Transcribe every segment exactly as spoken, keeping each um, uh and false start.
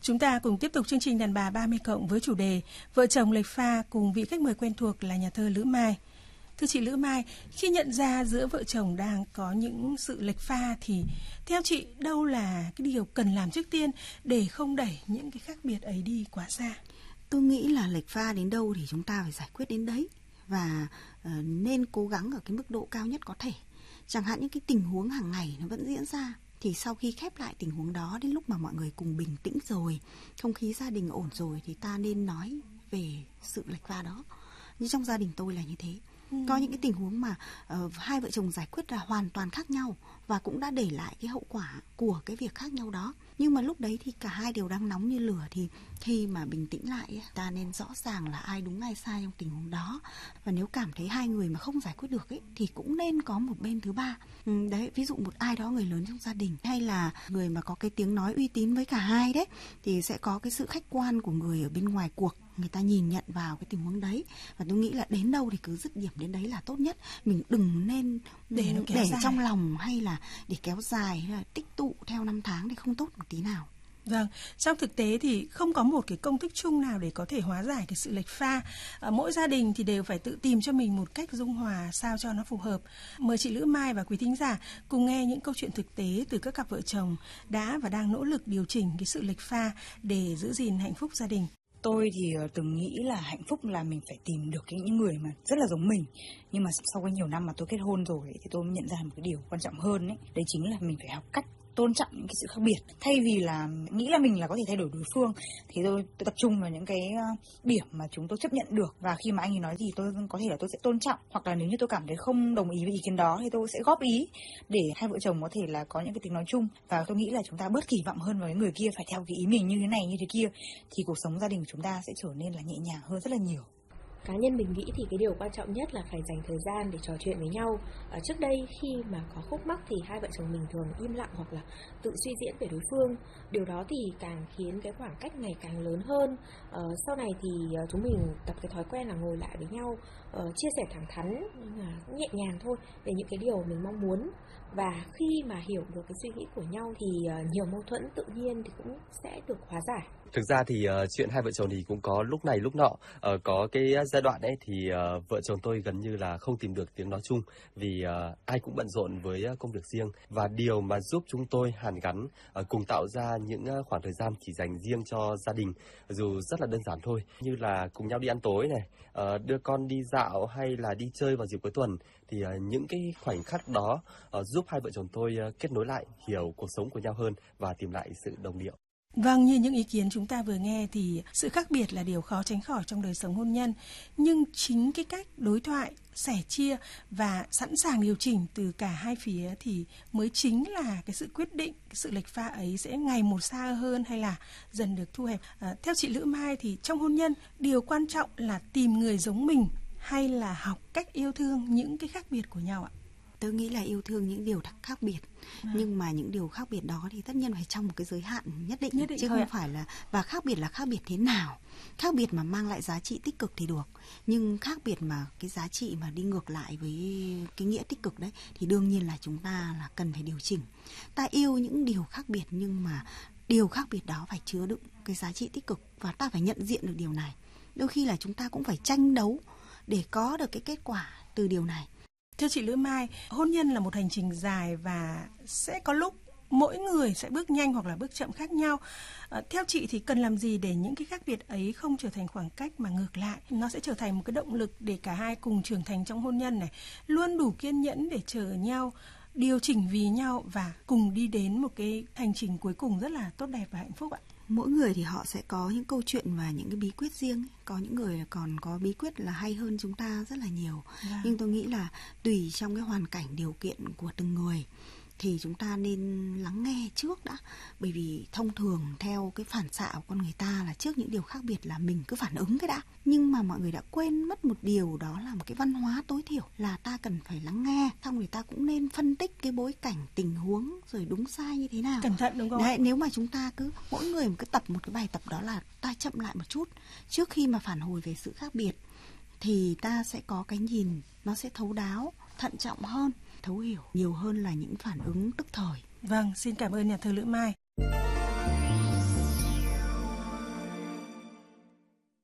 Chúng ta cùng tiếp tục chương trình Đàn bà ba mươi cộng với chủ đề Vợ chồng lệch pha cùng vị khách mời quen thuộc là nhà thơ Lữ Mai. Thưa chị Lữ Mai, khi nhận ra giữa vợ chồng đang có những sự lệch pha thì theo chị đâu là cái điều cần làm trước tiên để không đẩy những cái khác biệt ấy đi quá xa? Tôi nghĩ là lệch pha đến đâu thì chúng ta phải giải quyết đến đấy, và uh, nên cố gắng ở cái mức độ cao nhất có thể. Chẳng hạn những cái tình huống hàng ngày nó vẫn diễn ra, thì sau khi khép lại tình huống đó, đến lúc mà mọi người cùng bình tĩnh rồi, không khí gia đình ổn rồi, thì ta nên nói về sự lệch pha đó. Như trong gia đình tôi là như thế. Ừ. Có những cái tình huống mà uh, hai vợ chồng giải quyết là hoàn toàn khác nhau và cũng đã để lại cái hậu quả của cái việc khác nhau đó. Nhưng mà lúc đấy thì cả hai đều đang nóng như lửa, thì khi mà bình tĩnh lại, ta nên rõ ràng là ai đúng ai sai trong tình huống đó. Và nếu cảm thấy hai người mà không giải quyết được ấy, thì cũng nên có một bên thứ ba. Ừ, đấy, ví dụ một ai đó, người lớn trong gia đình, hay là người mà có cái tiếng nói uy tín với cả hai đấy, thì sẽ có cái sự khách quan của người ở bên ngoài cuộc, người ta nhìn nhận vào cái tình huống đấy. Và tôi nghĩ là đến đâu thì cứ dứt điểm đến đấy là tốt nhất. Mình đừng nên để, để trong lòng, hay là để kéo dài, hay là tích tụ theo năm tháng thì không tốt một tí nào. Vâng, trong thực tế thì không có một cái công thức chung nào để có thể hóa giải cái sự lệch pha. À, mỗi gia đình thì đều phải tự tìm cho mình một cách dung hòa sao cho nó phù hợp. Mời chị Lữ Mai và quý thính giả cùng nghe những câu chuyện thực tế từ các cặp vợ chồng đã và đang nỗ lực điều chỉnh cái sự lệch pha để giữ gìn hạnh phúc gia đình. Tôi thì từng nghĩ là hạnh phúc là mình phải tìm được những người mà rất là giống mình. Nhưng mà sau cái nhiều năm mà tôi kết hôn rồi ấy, thì tôi nhận ra một cái điều quan trọng hơn ấy. Đấy chính là mình phải học cách tôn trọng những cái sự khác biệt. Thay vì là nghĩ là mình là có thể thay đổi đối phương, thì tôi, tôi tập trung vào những cái điểm mà chúng tôi chấp nhận được. Và khi mà anh ấy nói gì, tôi có thể là tôi sẽ tôn trọng. Hoặc là nếu như tôi cảm thấy không đồng ý với ý kiến đó, thì tôi sẽ góp ý để hai vợ chồng có thể là có những cái tiếng nói chung. Và tôi nghĩ là chúng ta bớt kỳ vọng hơn vào cái người kia phải theo cái ý mình như thế này như thế kia, thì cuộc sống gia đình của chúng ta sẽ trở nên là nhẹ nhàng hơn rất là nhiều. Cá nhân mình nghĩ thì cái điều quan trọng nhất là phải dành thời gian để trò chuyện với nhau. Ở trước đây khi mà có khúc mắc thì hai vợ chồng mình thường im lặng hoặc là tự suy diễn về đối phương. Điều đó thì càng khiến cái khoảng cách ngày càng lớn hơn. Ờ, sau này thì chúng mình tập cái thói quen là ngồi lại với nhau, uh, chia sẻ thẳng thắn nhưng mà cũng nhẹ nhàng thôi về những cái điều mình mong muốn. Và khi mà hiểu được cái suy nghĩ của nhau thì uh, nhiều mâu thuẫn tự nhiên thì cũng sẽ được hóa giải. Thực ra thì uh, chuyện hai vợ chồng thì cũng có lúc này lúc nọ. Uh, có cái giai đoạn ấy thì uh, vợ chồng tôi gần như là không tìm được tiếng nói chung, vì uh, ai cũng bận rộn với uh, công việc riêng. Và điều mà giúp chúng tôi hàn gắn, uh, cùng tạo ra những uh, khoảng thời gian chỉ dành riêng cho gia đình, dù rất là đơn giản thôi, như là cùng nhau đi ăn tối này, uh, đưa con đi dạo hay là đi chơi vào dịp cuối tuần. Thì uh, những cái khoảnh khắc đó uh, giúp hai vợ chồng tôi uh, kết nối lại, hiểu cuộc sống của nhau hơn và tìm lại sự đồng điệu. Vâng, như những ý kiến chúng ta vừa nghe thì sự khác biệt là điều khó tránh khỏi trong đời sống hôn nhân. Nhưng chính cái cách đối thoại, sẻ chia và sẵn sàng điều chỉnh từ cả hai phía thì mới chính là cái sự quyết định cái sự lệch pha ấy sẽ ngày một xa hơn hay là dần được thu hẹp. À, theo chị Lữ Mai thì trong hôn nhân, điều quan trọng là tìm người giống mình hay là học cách yêu thương những cái khác biệt của nhau ạ? Tôi nghĩ là yêu thương những điều khác biệt, à. nhưng mà những điều khác biệt đó thì tất nhiên phải trong một cái giới hạn nhất định, nhất định chứ không ạ. Phải là, và khác biệt là khác biệt thế nào. Khác biệt mà mang lại giá trị tích cực thì được, nhưng khác biệt mà cái giá trị mà đi ngược lại với cái nghĩa tích cực đấy thì đương nhiên là chúng ta là cần phải điều chỉnh. Ta yêu những điều khác biệt nhưng mà điều khác biệt đó phải chứa đựng cái giá trị tích cực và ta phải nhận diện được điều này. Đôi khi là chúng ta cũng phải tranh đấu để có được cái kết quả từ điều này. Thưa chị Lữ Mai, hôn nhân là một hành trình dài và sẽ có lúc mỗi người sẽ bước nhanh hoặc là bước chậm khác nhau. À, theo chị thì cần làm gì để những cái khác biệt ấy không trở thành khoảng cách mà ngược lại, nó sẽ trở thành một cái động lực để cả hai cùng trưởng thành trong hôn nhân này, luôn đủ kiên nhẫn để chờ nhau, điều chỉnh vì nhau và cùng đi đến một cái hành trình cuối cùng rất là tốt đẹp và hạnh phúc ạ? Mỗi người thì họ sẽ có những câu chuyện và những cái bí quyết riêng. Có những người còn có bí quyết là hay hơn chúng ta rất là nhiều. Yeah. Nhưng tôi nghĩ là tùy trong cái hoàn cảnh điều kiện của từng người thì chúng ta nên lắng nghe trước đã. Bởi vì thông thường theo cái phản xạ của con người ta là trước những điều khác biệt là mình cứ phản ứng cái đã. Nhưng mà mọi người đã quên mất một điều, đó là một cái văn hóa tối thiểu là ta cần phải lắng nghe. Xong rồi ta cũng nên phân tích cái bối cảnh, tình huống rồi đúng sai như thế nào. Cẩn thận đúng không? Đấy, nếu mà chúng ta cứ mỗi người cứ tập một cái bài tập đó là ta chậm lại một chút trước khi mà phản hồi về sự khác biệt thì ta sẽ có cái nhìn nó sẽ thấu đáo, thận trọng hơn, thấu hiểu nhiều hơn là những phản ứng tức thời. Vâng, xin cảm ơn nhà thơ Lữ Mai.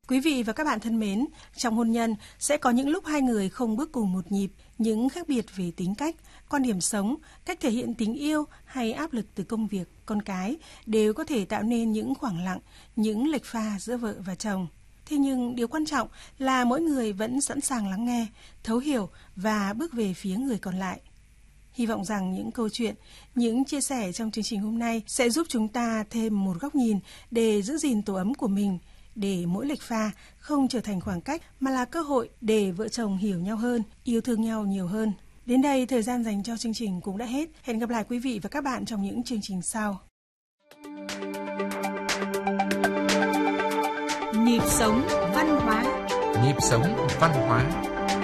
Quý vị và các bạn thân mến, trong hôn nhân sẽ có những lúc hai người không bước cùng một nhịp, những khác biệt về tính cách, quan điểm sống, cách thể hiện tình yêu hay áp lực từ công việc, con cái đều có thể tạo nên những khoảng lặng, những lệch pha giữa vợ và chồng. Thế nhưng điều quan trọng là mỗi người vẫn sẵn sàng lắng nghe, thấu hiểu và bước về phía người còn lại. Hy vọng rằng những câu chuyện, những chia sẻ trong chương trình hôm nay sẽ giúp chúng ta thêm một góc nhìn để giữ gìn tổ ấm của mình, để mỗi lệch pha không trở thành khoảng cách mà là cơ hội để vợ chồng hiểu nhau hơn, yêu thương nhau nhiều hơn. Đến đây, thời gian dành cho chương trình cũng đã hết. Hẹn gặp lại quý vị và các bạn trong những chương trình sau. Nhịp sống văn hóa. Nhịp sống văn hóa.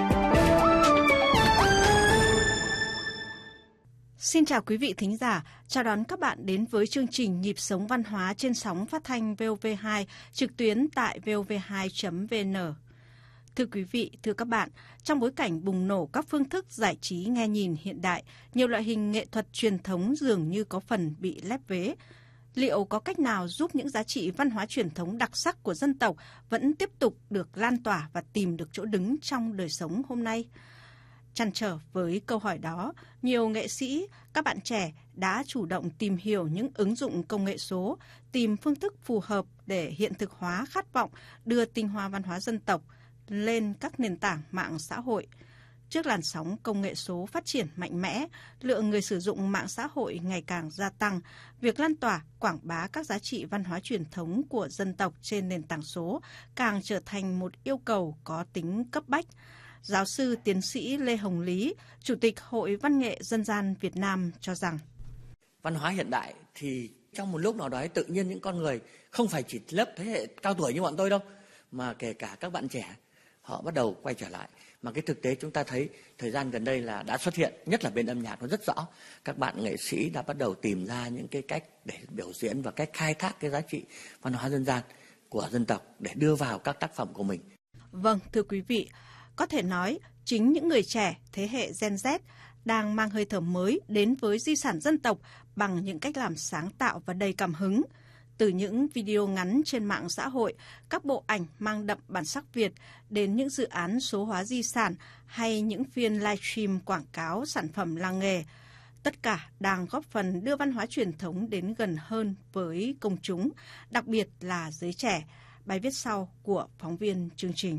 Xin chào quý vị thính giả, chào đón các bạn đến với chương trình Nhịp sống văn hóa trên sóng phát thanh vê o vê hai, trực tuyến tại vê o vê hai chấm vê en. Thưa quý vị, thưa các bạn, trong bối cảnh bùng nổ các phương thức giải trí nghe nhìn hiện đại, nhiều loại hình nghệ thuật truyền thống dường như có phần bị lép vế. Liệu có cách nào giúp những giá trị văn hóa truyền thống đặc sắc của dân tộc vẫn tiếp tục được lan tỏa và tìm được chỗ đứng trong đời sống hôm nay? Trăn trở với câu hỏi đó, nhiều nghệ sĩ, các bạn trẻ đã chủ động tìm hiểu những ứng dụng công nghệ số, tìm phương thức phù hợp để hiện thực hóa khát vọng đưa tinh hoa văn hóa dân tộc lên các nền tảng mạng xã hội. Trước làn sóng công nghệ số phát triển mạnh mẽ, lượng người sử dụng mạng xã hội ngày càng gia tăng, việc lan tỏa, quảng bá các giá trị văn hóa truyền thống của dân tộc trên nền tảng số càng trở thành một yêu cầu có tính cấp bách. Giáo sư tiến sĩ Lê Hồng Lý, Chủ tịch Hội Văn nghệ Dân gian Việt Nam cho rằng văn hóa hiện đại thì trong một lúc nào đó tự nhiên những con người không phải chỉ lớp thế hệ cao tuổi như bọn tôi đâu, mà kể cả các bạn trẻ họ bắt đầu quay trở lại. Mà cái thực tế chúng ta thấy thời gian gần đây là đã xuất hiện, nhất là bên âm nhạc nó rất rõ. Các bạn nghệ sĩ đã bắt đầu tìm ra những cái cách để biểu diễn và cách khai thác cái giá trị văn hóa dân gian của dân tộc để đưa vào các tác phẩm của mình. Vâng, thưa quý vị, có thể nói chính những người trẻ thế hệ Gen Z đang mang hơi thở mới đến với di sản dân tộc bằng những cách làm sáng tạo và đầy cảm hứng. Từ những video ngắn trên mạng xã hội, các bộ ảnh mang đậm bản sắc Việt đến những dự án số hóa di sản hay những phiên livestream quảng cáo sản phẩm làng nghề. Tất cả đang góp phần đưa văn hóa truyền thống đến gần hơn với công chúng, đặc biệt là giới trẻ. Bài viết sau của phóng viên chương trình.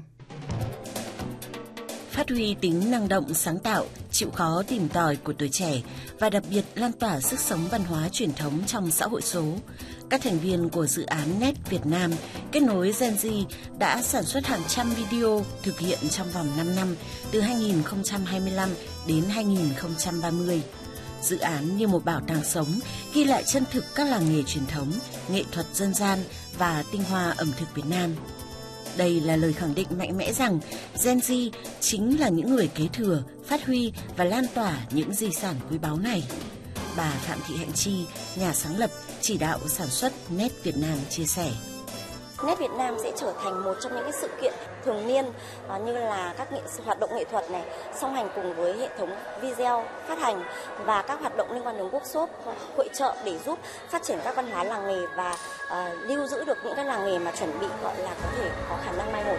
Phát huy tính năng động, sáng tạo, chịu khó tìm tòi của tuổi trẻ và đặc biệt lan tỏa sức sống văn hóa truyền thống trong xã hội số. Các thành viên của dự án Net Việt Nam kết nối Gen Z đã sản xuất hàng trăm video thực hiện trong vòng năm năm từ hai nghìn không trăm hai mươi lăm đến hai nghìn không trăm ba mươi. Dự án như một bảo tàng sống ghi lại chân thực các làng nghề truyền thống, nghệ thuật dân gian và tinh hoa ẩm thực Việt Nam. Đây là lời khẳng định mạnh mẽ rằng Gen Z chính là những người kế thừa, phát huy và lan tỏa những di sản quý báu này. Bà Phạm Thị Hạnh Chi, nhà sáng lập, chỉ đạo sản xuất Net Việt Nam chia sẻ. Net Việt Nam sẽ trở thành một trong những cái sự kiện thường niên như là các nghệ, hoạt động nghệ thuật này, song hành cùng với hệ thống video phát hành và các hoạt động liên quan đến workshop, hội chợ để giúp phát triển các văn hóa làng nghề và uh, lưu giữ được những cái làng nghề mà chuẩn bị gọi là có thể có khả năng mai một.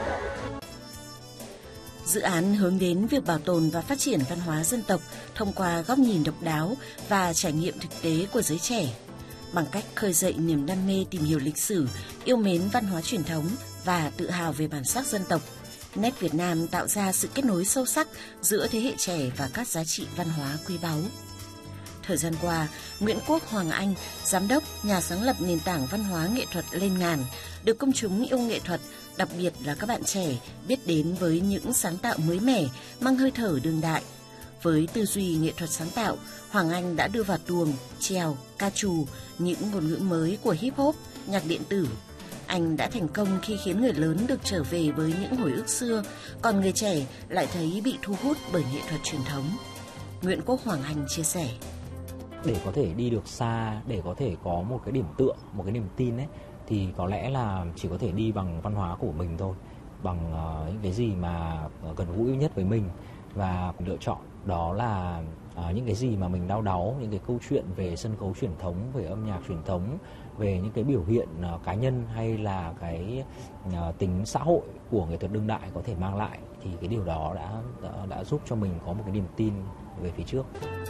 Dự án hướng đến việc bảo tồn và phát triển văn hóa dân tộc thông qua góc nhìn độc đáo và trải nghiệm thực tế của giới trẻ. Bằng cách khơi dậy niềm đam mê tìm hiểu lịch sử, yêu mến văn hóa truyền thống và tự hào về bản sắc dân tộc, Net Việt Nam tạo ra sự kết nối sâu sắc giữa thế hệ trẻ và các giá trị văn hóa quý báu. Thời gian qua, Nguyễn Quốc Hoàng Anh, giám đốc, nhà sáng lập nền tảng văn hóa nghệ thuật Lên Ngàn, được công chúng yêu nghệ thuật, đặc biệt là các bạn trẻ, biết đến với những sáng tạo mới mẻ, mang hơi thở đương đại. Với tư duy nghệ thuật sáng tạo, Hoàng Anh đã đưa vào tuồng, chèo, ca trù những ngôn ngữ mới của hip hop, nhạc điện tử. Anh đã thành công khi khiến người lớn được trở về với những hồi ức xưa, còn người trẻ lại thấy bị thu hút bởi nghệ thuật truyền thống. Nguyễn Quốc Hoàng Anh chia sẻ. Để có thể đi được xa, để có thể có một cái điểm tựa, một cái niềm tin ấy, thì có lẽ là chỉ có thể đi bằng văn hóa của mình thôi, bằng uh, những cái gì mà gần gũi nhất với mình, và lựa chọn đó là À, những cái gì mà mình đau đáu, những cái câu chuyện về sân khấu truyền thống, về âm nhạc truyền thống, về những cái biểu hiện uh, cá nhân hay là cái uh, tính xã hội của nghệ thuật đương đại có thể mang lại, thì cái điều đó đã, đã đã giúp cho mình có một cái niềm tin về phía trước.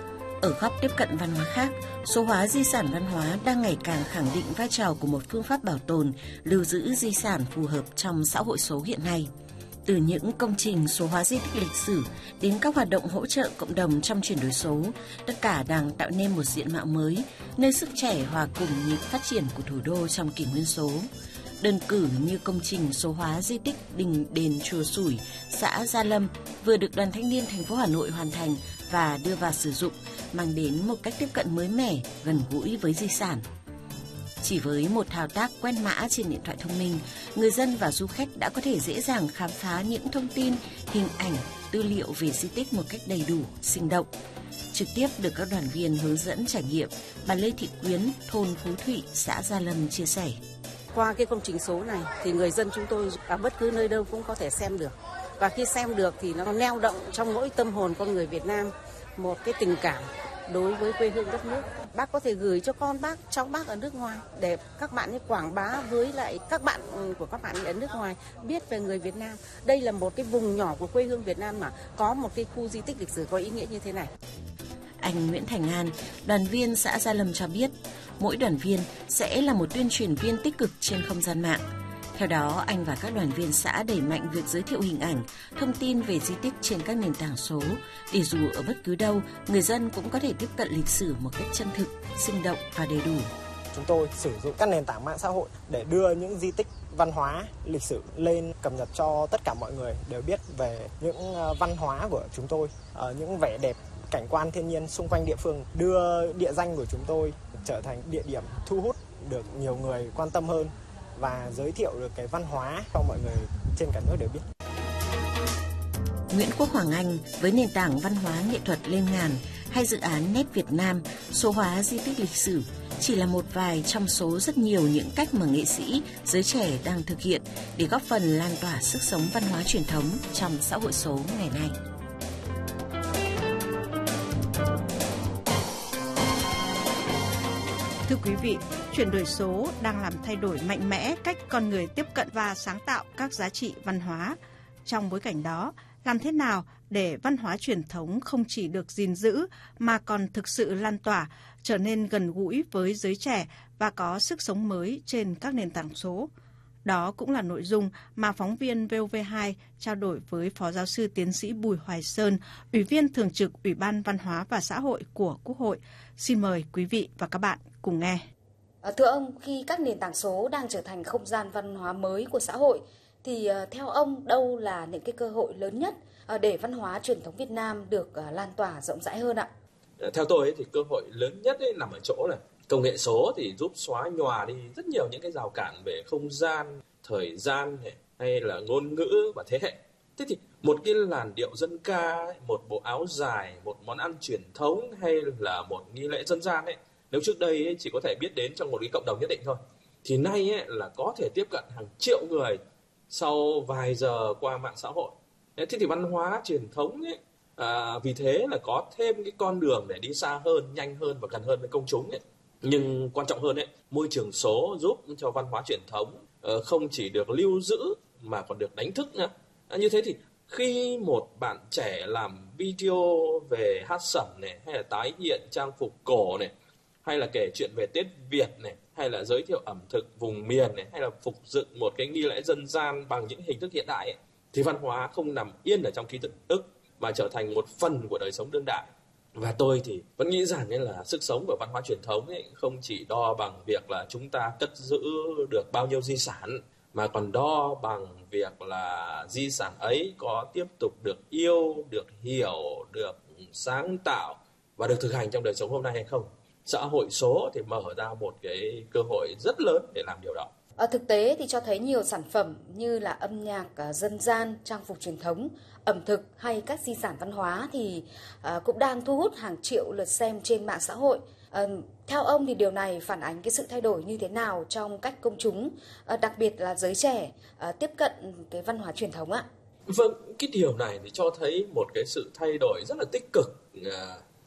Ở góc tiếp cận văn hóa khác, số hóa di sản văn hóa đang ngày càng khẳng định vai trò của một phương pháp bảo tồn, lưu giữ di sản phù hợp trong xã hội số hiện nay. Từ những công trình số hóa di tích lịch sử đến các hoạt động hỗ trợ cộng đồng trong chuyển đổi số, tất cả đang tạo nên một diện mạo mới, nơi sức trẻ hòa cùng nhịp phát triển của thủ đô trong kỷ nguyên số. Đơn cử như công trình số hóa di tích đình đền chùa Sủi, xã Gia Lâm vừa được Đoàn Thanh niên thành phố Hà Nội hoàn thành và đưa vào sử dụng, mang đến một cách tiếp cận mới mẻ, gần gũi với di sản. Chỉ với một thao tác quét mã trên điện thoại thông minh, người dân và du khách đã có thể dễ dàng khám phá những thông tin, hình ảnh, tư liệu về di tích một cách đầy đủ, sinh động. Trực tiếp được các đoàn viên hướng dẫn trải nghiệm, bà Lê Thị Quyến, thôn Phú Thụy, xã Gia Lâm chia sẻ. Qua cái công trình số này thì người dân chúng tôi ở bất cứ nơi đâu cũng có thể xem được. Và khi xem được thì nó neo động trong mỗi tâm hồn con người Việt Nam một cái tình cảm đối với quê hương đất nước. Bác có thể gửi cho con bác, cháu bác ở nước ngoài để các bạn ấy quảng bá với lại các bạn của các bạn ở nước ngoài biết về người Việt Nam. Đây là một cái vùng nhỏ của quê hương Việt Nam mà có một cái khu di tích lịch sử có ý nghĩa như thế này. Anh Nguyễn Thành An, đoàn viên xã Gia Lâm cho biết, mỗi đoàn viên sẽ là một tuyên truyền viên tích cực trên không gian mạng. Theo đó, anh và các đoàn viên xã đẩy mạnh việc giới thiệu hình ảnh, thông tin về di tích trên các nền tảng số, để dù ở bất cứ đâu, người dân cũng có thể tiếp cận lịch sử một cách chân thực, sinh động và đầy đủ. Chúng tôi sử dụng các nền tảng mạng xã hội để đưa những di tích văn hóa, lịch sử lên cập nhật cho tất cả mọi người đều biết về những văn hóa của chúng tôi, những vẻ đẹp, cảnh quan thiên nhiên xung quanh địa phương, đưa địa danh của chúng tôi trở thành địa điểm thu hút được nhiều người quan tâm hơn và giới thiệu được cái văn hóa cho mọi người trên cả nước đều biết. Nguyễn Quốc Hoàng Anh với nền tảng văn hóa nghệ thuật Lên Ngàn hay dự án Nét Việt Nam số hóa di tích lịch sử chỉ là một vài trong số rất nhiều những cách mà nghệ sĩ, giới trẻ đang thực hiện để góp phần lan tỏa sức sống văn hóa truyền thống trong xã hội số ngày nay. Thưa quý vị, chuyển đổi số đang làm thay đổi mạnh mẽ cách con người tiếp cận và sáng tạo các giá trị văn hóa. Trong bối cảnh đó, làm thế nào để văn hóa truyền thống không chỉ được gìn giữ mà còn thực sự lan tỏa, trở nên gần gũi với giới trẻ và có sức sống mới trên các nền tảng số? Đó cũng là nội dung mà phóng viên vê o vê hai trao đổi với Phó Giáo sư Tiến sĩ Bùi Hoài Sơn, Ủy viên Thường trực Ủy ban Văn hóa và Xã hội của Quốc hội. Xin mời quý vị và các bạn cùng nghe. Thưa ông, khi các nền tảng số đang trở thành không gian văn hóa mới của xã hội, thì theo ông đâu là những cái cơ hội lớn nhất để văn hóa truyền thống Việt Nam được lan tỏa rộng rãi hơn ạ? Theo tôi ấy, thì cơ hội lớn nhất ấy nằm ở chỗ là công nghệ số thì giúp xóa nhòa đi rất nhiều những cái rào cản về không gian, thời gian hay là ngôn ngữ và thế hệ. Thế thì một cái làn điệu dân ca, một bộ áo dài, một món ăn truyền thống hay là một nghi lễ dân gian ấy, nếu trước đây ấy chỉ có thể biết đến trong một cái cộng đồng nhất định thôi, thì nay ấy là có thể tiếp cận hàng triệu người sau vài giờ qua mạng xã hội. Thế thì văn hóa truyền thống ấy, à, vì thế là có thêm cái con đường để đi xa hơn, nhanh hơn và gần hơn với công chúng ấy. Nhưng quan trọng hơn ấy, môi trường số giúp cho văn hóa truyền thống uh, không chỉ được lưu giữ mà còn được đánh thức nữa. À, như thế thì khi một bạn trẻ làm video về hát sẩm này, hay là tái hiện trang phục cổ này, hay là kể chuyện về Tết Việt này, hay là giới thiệu ẩm thực vùng miền này, hay là phục dựng một cái nghi lễ dân gian bằng những hình thức hiện đại ấy, thì văn hóa không nằm yên ở trong ký ức mà trở thành một phần của đời sống đương đại. Và tôi thì vẫn nghĩ rằng ấy là sức sống của văn hóa truyền thống ấy không chỉ đo bằng việc là chúng ta cất giữ được bao nhiêu di sản, mà còn đo bằng việc là di sản ấy có tiếp tục được yêu, được hiểu, được sáng tạo và được thực hành trong đời sống hôm nay hay không. Xã hội số thì mở ra một cái cơ hội rất lớn để làm điều đó. Ở thực tế thì cho thấy nhiều sản phẩm như là âm nhạc dân gian, trang phục truyền thống, ẩm thực hay các di sản văn hóa thì uh, cũng đang thu hút hàng triệu lượt xem trên mạng xã hội. Uh, theo ông thì điều này phản ánh cái sự thay đổi như thế nào trong cách công chúng, uh, đặc biệt là giới trẻ uh, tiếp cận cái văn hóa truyền thống ạ? Vâng, cái điều này thì cho thấy một cái sự thay đổi rất là tích cực uh,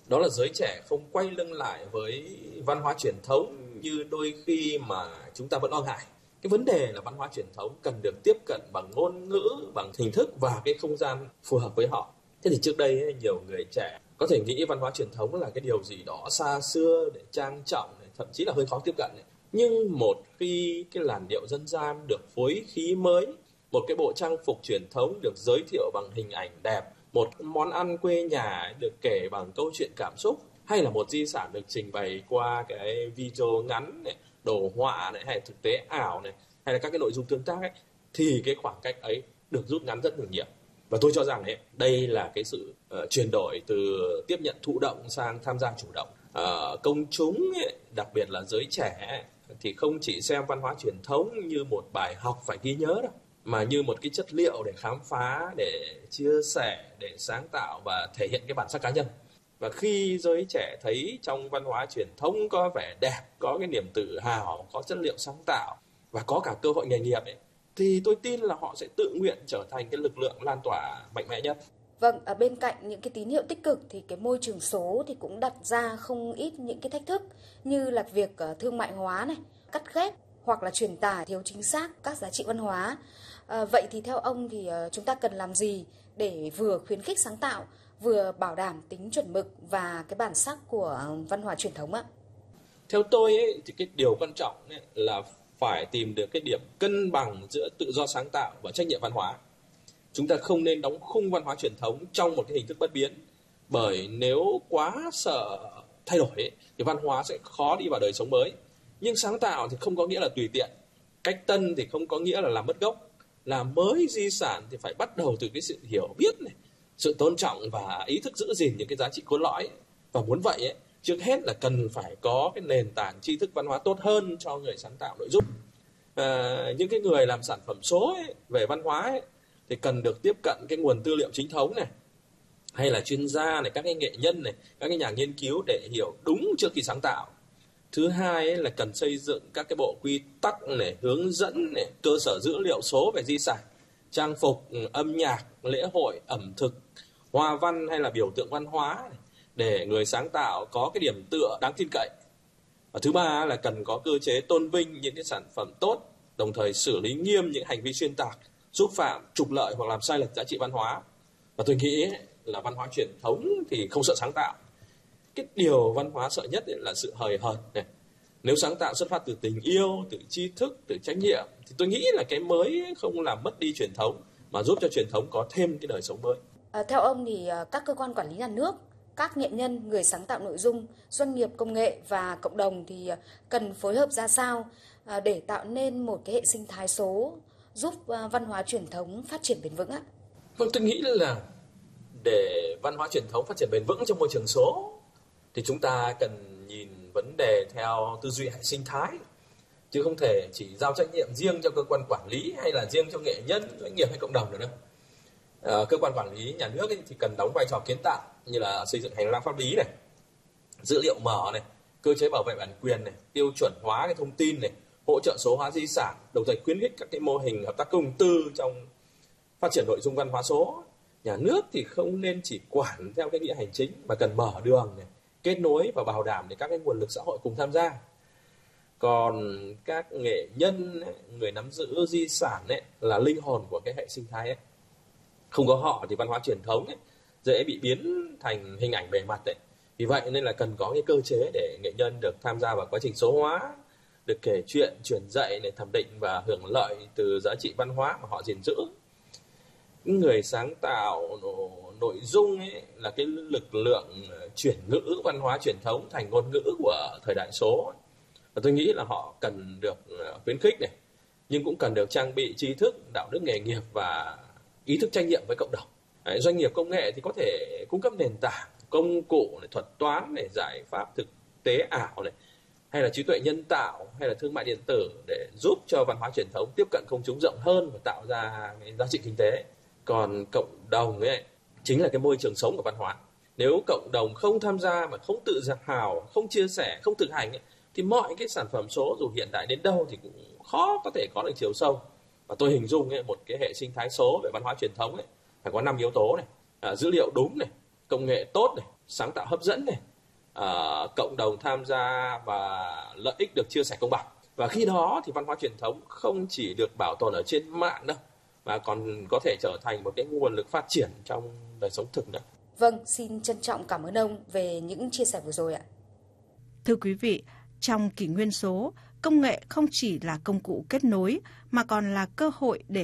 đó là giới trẻ không quay lưng lại với văn hóa truyền thống như đôi khi mà chúng ta vẫn lo ngại. Cái vấn đề là văn hóa truyền thống cần được tiếp cận bằng ngôn ngữ, bằng hình thức và cái không gian phù hợp với họ. Thế thì trước đây nhiều người trẻ có thể nghĩ văn hóa truyền thống là cái điều gì đó xa xưa, để trang trọng, thậm chí là hơi khó tiếp cận. Nhưng một khi cái làn điệu dân gian được phối khí mới, một cái bộ trang phục truyền thống được giới thiệu bằng hình ảnh đẹp, một món ăn quê nhà được kể bằng câu chuyện cảm xúc, hay là một di sản được trình bày qua cái video ngắn này, đồ họa này, hay thực tế ảo này, hay là các cái nội dung tương tác ấy, thì cái khoảng cách ấy được rút ngắn rất nhiều. Và tôi cho rằng ấy, đây là cái sự uh, chuyển đổi từ tiếp nhận thụ động sang tham gia chủ động. Uh, công chúng ấy, đặc biệt là giới trẻ ấy, thì không chỉ xem văn hóa truyền thống như một bài học phải ghi nhớ đâu, mà như một cái chất liệu để khám phá, để chia sẻ, để sáng tạo và thể hiện cái bản sắc cá nhân. Và khi giới trẻ thấy trong văn hóa truyền thống có vẻ đẹp, có cái niềm tự hào, có chất liệu sáng tạo và có cả cơ hội nghề nghiệp ấy, thì tôi tin là họ sẽ tự nguyện trở thành cái lực lượng lan tỏa mạnh mẽ nhất. Vâng, ở bên cạnh những cái tín hiệu tích cực thì cái môi trường số thì cũng đặt ra không ít những cái thách thức như là việc thương mại hóa này, cắt ghép hoặc là truyền tải thiếu chính xác các giá trị văn hóa. À, vậy thì theo ông thì chúng ta cần làm gì để vừa khuyến khích sáng tạo, vừa bảo đảm tính chuẩn mực và cái bản sắc của văn hóa truyền thống ạ? Theo tôi ấy, thì cái điều quan trọng ấy là phải tìm được cái điểm cân bằng giữa tự do sáng tạo và trách nhiệm văn hóa. Chúng ta không nên đóng khung văn hóa truyền thống trong một cái hình thức bất biến, bởi nếu quá sợ thay đổi ấy, thì văn hóa sẽ khó đi vào đời sống mới. Nhưng sáng tạo thì không có nghĩa là tùy tiện, cách tân thì không có nghĩa là làm mất gốc. Làm mới di sản thì phải bắt đầu từ cái sự hiểu biết này, sự tôn trọng và ý thức giữ gìn những cái giá trị cốt lõi. Và muốn vậy ấy, trước hết là cần phải có cái nền tảng tri thức văn hóa tốt hơn cho người sáng tạo nội dung. À, những cái người làm sản phẩm số ấy, về văn hóa ấy, thì cần được tiếp cận cái nguồn tư liệu chính thống này, hay là chuyên gia này, các cái nghệ nhân này, các cái nhà nghiên cứu để hiểu đúng trước khi sáng tạo. Thứ hai ấy là cần xây dựng các cái bộ quy tắc này, hướng dẫn này, cơ sở dữ liệu số về di sản, trang phục, âm nhạc, lễ hội, ẩm thực, hoa văn hay là biểu tượng văn hóa này, để người sáng tạo có cái điểm tựa đáng tin cậy. Và thứ ba là cần có cơ chế tôn vinh những cái sản phẩm tốt, đồng thời xử lý nghiêm những hành vi xuyên tạc, xúc phạm, trục lợi hoặc làm sai lệch giá trị văn hóa. Và tôi nghĩ là văn hóa truyền thống thì không sợ sáng tạo. Cái điều văn hóa sợ nhất là sự hời hợt này. Nếu sáng tạo xuất phát từ tình yêu, từ tri thức, từ trách nhiệm, thì tôi nghĩ là cái mới không làm mất đi truyền thống, mà giúp cho truyền thống có thêm cái đời sống mới. À, theo ông thì các cơ quan quản lý nhà nước, các nghệ nhân, người sáng tạo nội dung, doanh nghiệp công nghệ và cộng đồng thì cần phối hợp ra sao để tạo nên một cái hệ sinh thái số giúp văn hóa truyền thống phát triển bền vững ạ? Vâng, tôi nghĩ là để văn hóa truyền thống phát triển bền vững trong môi trường số thì chúng ta cần nhìn vấn đề theo tư duy hệ sinh thái, chứ không thể chỉ giao trách nhiệm riêng cho cơ quan quản lý hay là riêng cho nghệ nhân, doanh nghiệp hay cộng đồng được đâu. À, cơ quan quản lý nhà nước ấy thì cần đóng vai trò kiến tạo như là xây dựng hành lang pháp lý này, dữ liệu mở này, cơ chế bảo vệ bản quyền này, tiêu chuẩn hóa cái thông tin này, hỗ trợ số hóa di sản, đồng thời khuyến khích các cái mô hình hợp tác công tư trong phát triển nội dung văn hóa số. Nhà nước thì không nên chỉ quản theo cái nghĩa hành chính mà cần mở đường này, kết nối và bảo đảm để các cái nguồn lực xã hội cùng tham gia. Còn các nghệ nhân, người nắm giữ di sản ấy, là linh hồn của cái hệ sinh thái ấy. Không có họ thì văn hóa truyền thống ấy, dễ bị biến thành hình ảnh bề mặt ấy. Vì vậy nên là cần có cái cơ chế để nghệ nhân được tham gia vào quá trình số hóa, được kể chuyện, truyền dạy, để thẩm định và hưởng lợi từ giá trị văn hóa mà họ gìn giữ. Người sáng tạo nội dung ấy là cái lực lượng chuyển ngữ văn hóa truyền thống thành ngôn ngữ của thời đại số. Và tôi nghĩ là họ cần được khuyến khích này, nhưng cũng cần được trang bị tri thức, đạo đức nghề nghiệp và ý thức trách nhiệm với cộng đồng. Đấy, doanh nghiệp công nghệ thì có thể cung cấp nền tảng, công cụ, này, thuật toán, này, giải pháp thực tế ảo, này, hay là trí tuệ nhân tạo, hay là thương mại điện tử để giúp cho văn hóa truyền thống tiếp cận công chúng rộng hơn và tạo ra cái giá trị kinh tế. Còn cộng đồng ấy chính là cái môi trường sống của văn hóa. Nếu cộng đồng không tham gia mà không tự hào, không chia sẻ, không thực hành ấy, thì mọi cái sản phẩm số dù hiện đại đến đâu thì cũng khó có thể có được chiều sâu. Và tôi hình dung ấy, một cái hệ sinh thái số về văn hóa truyền thống ấy, phải có năm yếu tố này: à, dữ liệu đúng này, công nghệ tốt này, sáng tạo hấp dẫn này, à, cộng đồng tham gia và lợi ích được chia sẻ công bằng. Và khi đó thì văn hóa truyền thống không chỉ được bảo tồn ở trên mạng đâu, mà còn có thể trở thành một cái nguồn lực phát triển trong đời sống thực nữa. Vâng, xin trân trọng cảm ơn ông về những chia sẻ vừa rồi ạ. Thưa quý vị, trong kỷ nguyên số, công nghệ không chỉ là công cụ kết nối mà còn là cơ hội để